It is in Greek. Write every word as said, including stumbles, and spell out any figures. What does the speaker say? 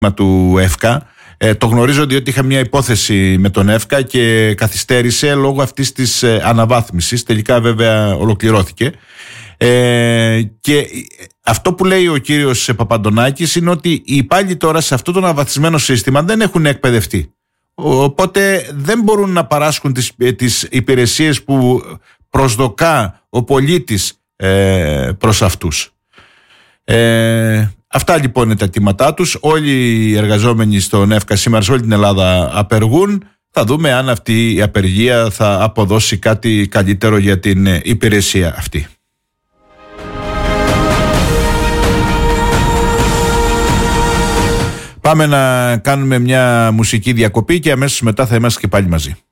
του ΕΦΚΑ. Ε, το γνωρίζω διότι είχα μια υπόθεση με τον ΕΦΚΑ και καθυστέρησε λόγω αυτής της ε, αναβάθμισης. Τελικά βέβαια ολοκληρώθηκε. Ε, και αυτό που λέει ο κύριος Παπαντονάκης είναι ότι οι υπάλληλοι τώρα σε αυτό το αναβαθμισμένο σύστημα δεν έχουν εκπαιδευτεί. Οπότε δεν μπορούν να παράσχουν τις, τις υπηρεσίες που προσδοκά ο πολίτης ε, προς αυτούς. Ε, αυτά λοιπόν είναι τα αιτήματά τους. Όλοι οι εργαζόμενοι στον ΕΦΚΑ σήμερα σε όλη την Ελλάδα απεργούν. Θα δούμε αν αυτή η απεργία θα αποδώσει κάτι καλύτερο για την υπηρεσία αυτή. Πάμε να κάνουμε μια μουσική διακοπή και αμέσως μετά θα είμαστε και πάλι μαζί.